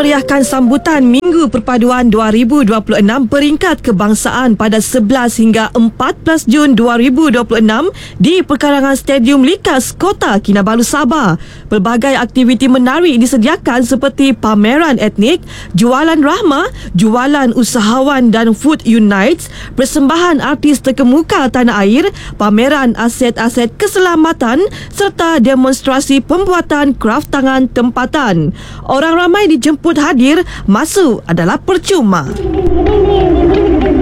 memeriahkan sambutan Minggu Perpaduan 2026 peringkat kebangsaan pada 11 hingga 14 Jun 2026 di perkarangan Stadium Likas, Kota Kinabalu, Sabah. Pelbagai aktiviti menarik disediakan seperti pameran etnik, jualan rahmah, jualan usahawan dan Food Unites, persembahan artis terkemuka tanah air, pameran aset-aset keselamatan serta demonstrasi pembuatan kraf tangan tempatan. Orang ramai dijemput hadir, masuk adalah percuma.